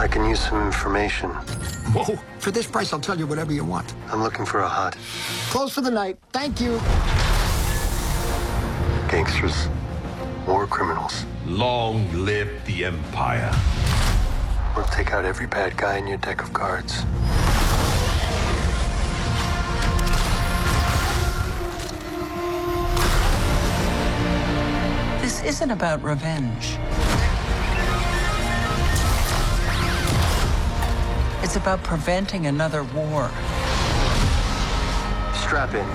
I can use some information. Whoa, for this price, I'll tell you whatever you want. I'm looking for a hut. Close for the night. Thank you. Gangsters. War criminals. Long live the Empire. We'll take out every bad guy in your deck of cards. This isn't about revenge. It's about preventing another war. Strap in.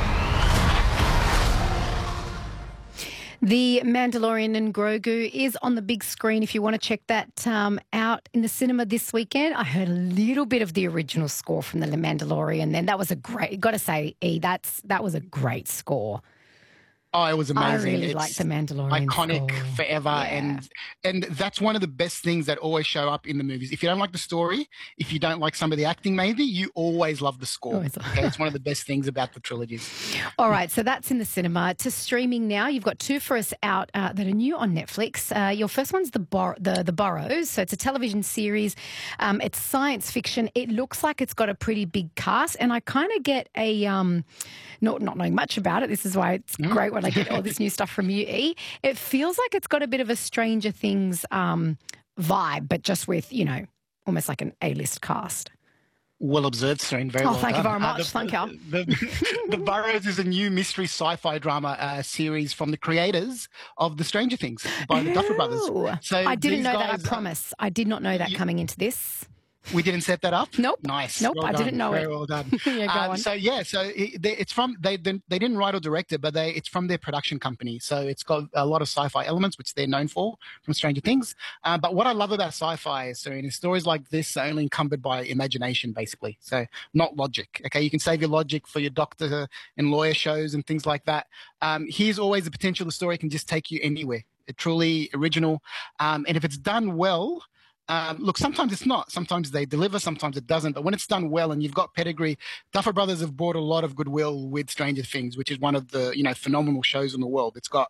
The Mandalorian and Grogu is on the big screen if you want to check that out in the cinema this weekend. I heard a little bit of the original score from The Mandalorian then. That was a great, got to say, E, that was a great score. Oh, it was amazing. I really like The Mandalorian. Iconic score. forever. Yeah. And that's one of the best things that always show up in the movies. If you don't like the story, if you don't like some of the acting maybe, you always love the score. Okay? It's one of the best things about the trilogies. All right, so that's in the cinema. To streaming now, you've got two for us out that are new on Netflix. Your first one's The Burrows. So it's a television series. It's science fiction. It looks like it's got a pretty big cast, and I kind of get a not knowing much about it. This is why it's great when I get all this new stuff from you, E. It feels like it's got a bit of a Stranger Things vibe, but just with, almost like an A-list cast. Well observed, Serene. Very well done. Thank you very much. Thank you. The Burrows is a new mystery sci-fi drama series from the creators of The Stranger Things by the Duffer Brothers. So I didn't know that, I promise. I did not know that coming into this. We didn't set that up? Nope. Nice. Nope, well I done. didn't know Very it. well done. Yeah, go on. It's from, they didn't write or direct it, but it's from their production company. So it's got a lot of sci-fi elements, which they're known for from Stranger Things. But what I love about sci-fi, Serene, is stories like this are only encumbered by imagination, basically. So not logic. Okay, you can save your logic for your doctor and lawyer shows and things like that. Here's always the potential the story can just take you anywhere. It's truly original. And if it's done well, look, sometimes it's not. Sometimes they deliver, sometimes it doesn't. But when it's done well and you've got pedigree, Duffer Brothers have brought a lot of goodwill with Stranger Things, which is one of the phenomenal shows in the world. It's got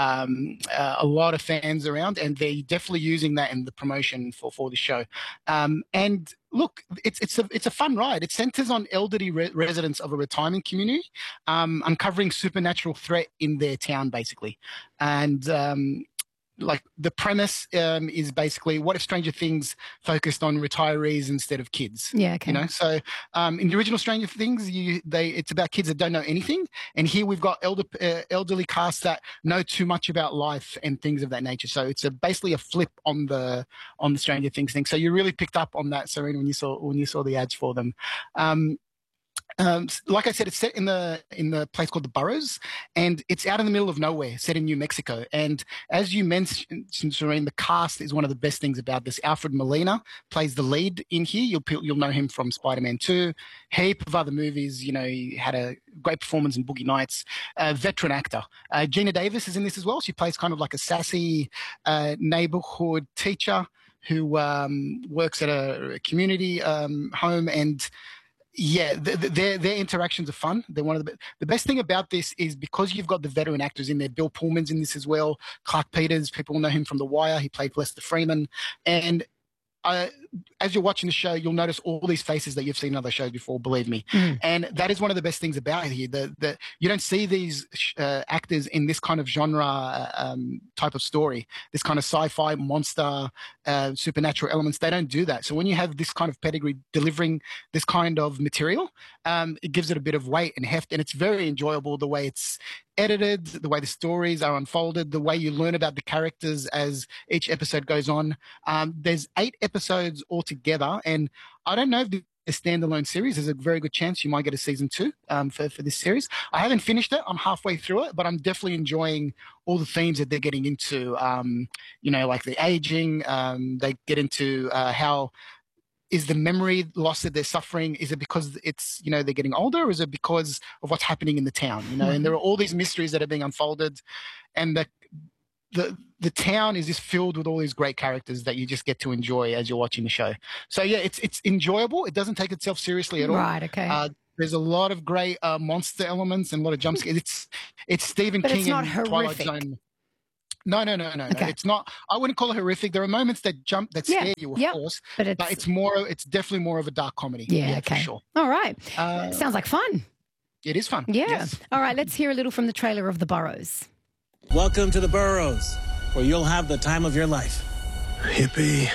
a lot of fans around, and they're definitely using that in the promotion for the show. And look, it's a fun ride. It centers on elderly residents of a retirement community, uncovering supernatural threat in their town, basically, and like the premise is basically, what if Stranger Things focused on retirees instead of kids? Yeah, okay. So in the original Stranger Things, it's about kids that don't know anything, and here we've got elderly cast that know too much about life and things of that nature. So it's basically a flip on the Stranger Things thing. So you really picked up on that, Serena, when you saw the ads for them. Like I said, it's set in the place called the Burrows, and it's out in the middle of nowhere, set in New Mexico. And as you mentioned, Serene, the cast is one of the best things about this. Alfred Molina plays the lead in here. You'll know him from Spider-Man 2, heap of other movies. He had a great performance in Boogie Nights. Veteran actor. Gina Davis is in this as well. She plays kind of like a sassy neighborhood teacher who works at a community home, and yeah, their interactions are fun. They're one of the best thing about this is because you've got the veteran actors in there. Bill Pullman's in this as well. Clark Peters, people know him from The Wire. He played Lester Freeman. And as you're watching the show, you'll notice all these faces that you've seen in other shows before, believe me. And that is one of the best things about it here. You don't see these actors in this kind of genre type of story, this kind of sci-fi monster, supernatural elements. They don't do that. So when you have this kind of pedigree delivering this kind of material, it gives it a bit of weight and heft, and it's very enjoyable the way it's edited, the way the stories are unfolded, the way you learn about the characters as each episode goes on. There's 8 episodes altogether, and I don't know if the standalone series, there's a very good chance you might get a season 2 for this series. I haven't finished it. I'm halfway through it, but I'm definitely enjoying all the themes that they're getting into, like the aging. They get into how is the memory loss that they're suffering? Is it because it's, they're getting older, or is it because of what's happening in the town? And there are all these mysteries that are being unfolded, and the town is just filled with all these great characters that you just get to enjoy as you're watching the show. So yeah, it's enjoyable. It doesn't take itself seriously at all. Right. Okay. There's a lot of great monster elements and a lot of jump scares. It's Stephen King it's not and Twilight horrific. Zone. No. Okay. It's not. I wouldn't call it horrific. There are moments that Yeah, scare you, of yep. course, But it's definitely more of a dark comedy. Yeah, for okay. sure. All right. Uh, Sounds like fun. It is fun. Yeah. Yes. All right, let's hear a little from the trailer of The Burrows. Welcome to the Burrows, where you'll have the time of your life. Yippee.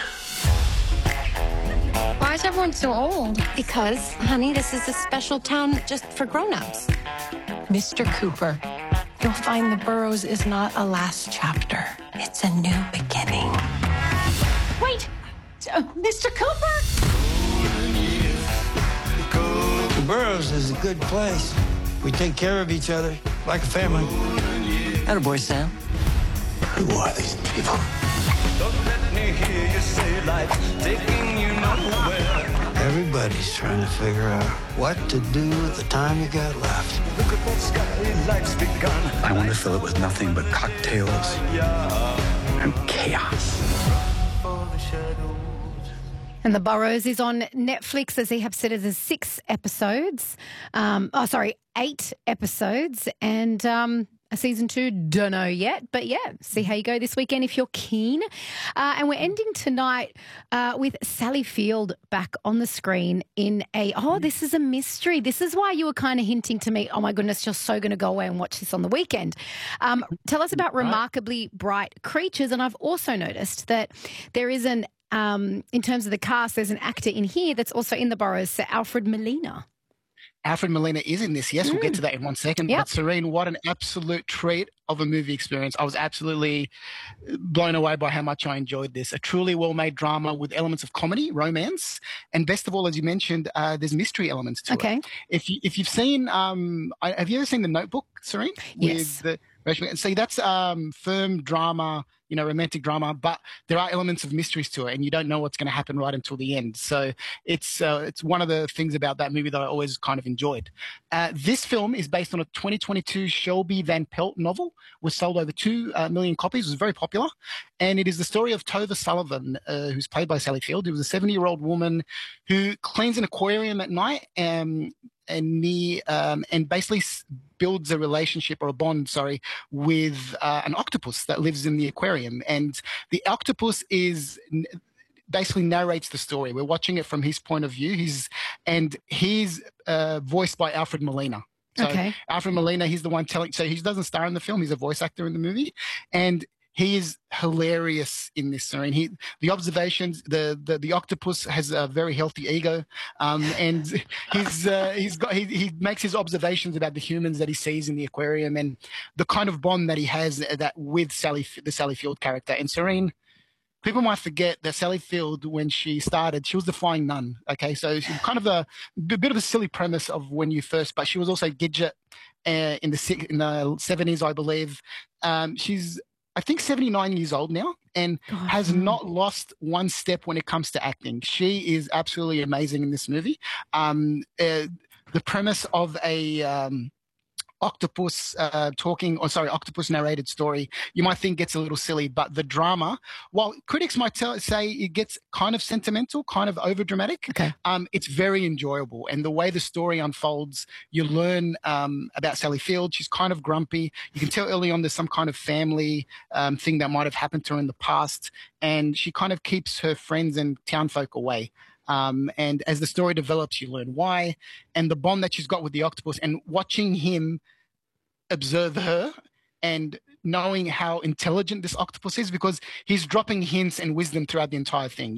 Why is everyone so old? Because, honey, this is a special town just for grown-ups. Mr. Cooper, you'll find the Burrows is not a last chapter. It's a new beginning. Wait! Mr. Cooper? The Burrows is a good place. We take care of each other like a family. Attaboy, Sam. Who are these people? Don't let me hear you say life's taking you nowhere. Everybody's trying to figure out what to do with the time you got left. Look at that sky, life's begun. I want to fill it with nothing but cocktails and chaos. And The Burrows is on Netflix, as they have said, it is 6 episodes. 8 episodes. And a season 2, don't know yet. But yeah, see how you go this weekend if you're keen. And we're ending tonight with Sally Field back on the screen in this is a mystery. This is why you were kind of hinting to me, oh my goodness, you're so going to go away and watch this on the weekend. Tell us about Remarkably Bright Creatures. And I've also noticed that there is in terms of the cast, there's an actor in here that's also in The Burrows, Sir Alfred Molina. Alfred Molina is in this. Yes, we'll get to that in one second. Yep. But Serene, what an absolute treat of a movie experience. I was absolutely blown away by how much I enjoyed this. A truly well-made drama with elements of comedy, romance, and best of all, as you mentioned, there's mystery elements to it. If you've seen, have you ever seen The Notebook, Serene? Yes. See, that's firm drama, romantic drama, but there are elements of mysteries to it, and you don't know what's going to happen right until the end. So it's one of the things about that movie that I always kind of enjoyed. This film is based on a 2022 Shelby Van Pelt novel, was sold over 2 million copies, was very popular, and it is the story of Tova Sullivan, who's played by Sally Field, who was a 70-year-old woman who cleans an aquarium at night and basically builds a relationship or a bond, with an octopus that lives in the aquarium. And the octopus basically narrates the story. We're watching it from his point of view. He's voiced by Alfred Molina. So Alfred Molina, he's the one telling. So he doesn't star in the film. He's a voice actor in the movie, and he is hilarious in this scene. The observations, the octopus has a very healthy ego, and he makes his observations about the humans that he sees in the aquarium and the kind of bond that he has with the Sally Field character. And Serene, people might forget that Sally Field, when she started, she was the flying nun. Okay, so she's kind of a bit of a silly premise of when you first, but she was also Gidget in the 70s, I believe. She's, I think, 79 years old now and has not lost one step when it comes to acting. She is absolutely amazing in this movie. The premise of a octopus narrated story, you might think gets a little silly, but the drama, while critics might say it gets kind of sentimental, kind of over dramatic, it's very enjoyable. And the way the story unfolds, you learn about Sally Field. She's kind of grumpy. You can tell early on there's some kind of family thing that might have happened to her in the past, and she kind of keeps her friends and townfolk away. And as the story develops, you learn why, and the bond that she's got with the octopus, and watching him observe her and knowing how intelligent this octopus is, because he's dropping hints and wisdom throughout the entire thing.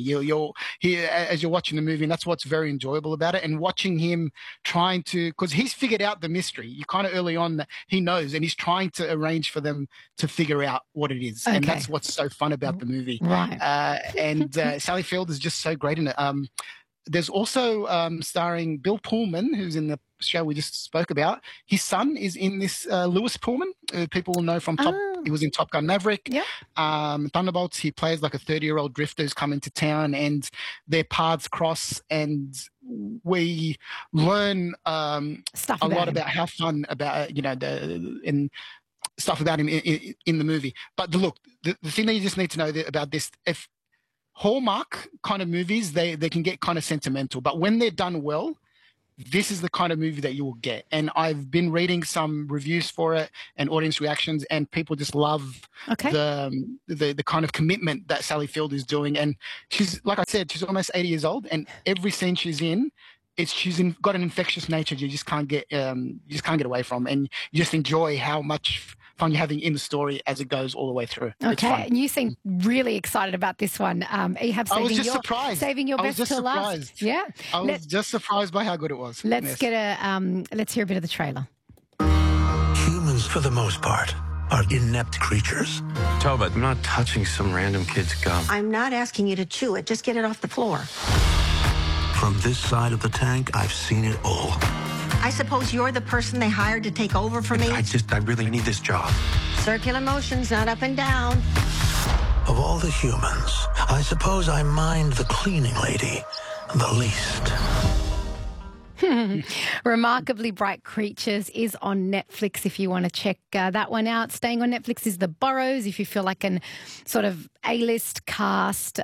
As you're watching the movie, and that's what's very enjoyable about it. And watching him trying to, because he's figured out the mystery. You kind of early on that he knows, and he's trying to arrange for them to figure out what it is. And that's what's so fun about the movie. Right. And Sally Field is just so great in it. There's also starring Bill Pullman, who's in the show we just spoke about. His son is in this, Lewis Pullman, people will know from he was in Top Gun Maverick. Yep. Thunderbolts, he plays like a 30-year-old drifter who's come into town, and their paths cross, and we learn a lot about how fun about, and stuff about him in the movie. But the thing that you just need to know about this, if Hallmark kind of movies, they can get kind of sentimental, but when they're done well, this is the kind of movie that you will get. And I've been reading some reviews for it and audience reactions, and people just love the kind of commitment that Sally Field is doing. And she's, like I said, she's almost 80 years old, and every scene she's in, got an infectious nature you just can't get away from, and you just enjoy how much fun you're having in the story as it goes all the way through. Okay, and you seem really excited about this one. Ehab, saving your best till last. Yeah, I was just surprised by how good it was. Let's hear a bit of the trailer. Humans, for the most part, are inept creatures. Toba, I'm not touching some random kid's gum. I'm not asking you to chew it. Just get it off the floor. From this side of the tank, I've seen it all. I suppose you're the person they hired to take over for me? I really need this job. Circular motions, not up and down. Of all the humans, I suppose I mind the cleaning lady the least. Remarkably Bright Creatures is on Netflix if you want to check that one out. Staying on Netflix is The Burrows if you feel like an sort of A-list cast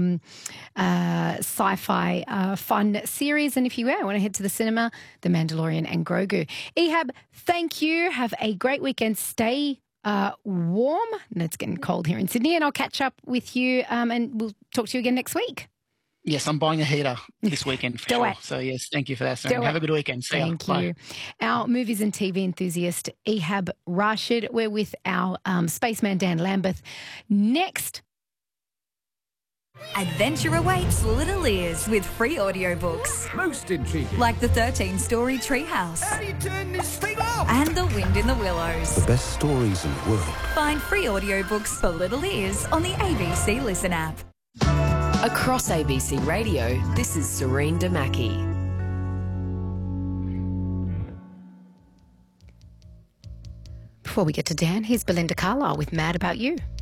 sci-fi fun series. And if you want to head to the cinema, The Mandalorian and Grogu. Ehab, thank you. Have a great weekend. Stay warm. It's getting cold here in Sydney, and I'll catch up with you and we'll talk to you again next week. Yes, I'm buying a heater this weekend for sure. So, yes, thank you for that. Have a good weekend. See Thank you. Bye. Our movies and TV enthusiast, Ehab Rashid. We're with our spaceman, Dan Lambeth. Next. Adventure awaits Little Ears with free audiobooks. Most intriguing. Like the 13-story Treehouse. How do you turn this thing off? And The Wind in the Willows. The best stories in the world. Find free audiobooks for Little Ears on the ABC Listen app. Across ABC Radio, this is Serene Damaki. Before we get to Dan, here's Belinda Carlisle with Mad About You.